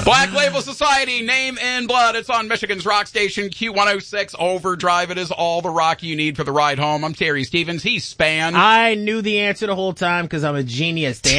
Black Label Society, Name in Blood. It's on Michigan's rock station, Q106 Overdrive. It is all the rock you need for the ride home. I'm Terry Stevens. He's Span. I knew the answer the whole time because I'm a genius.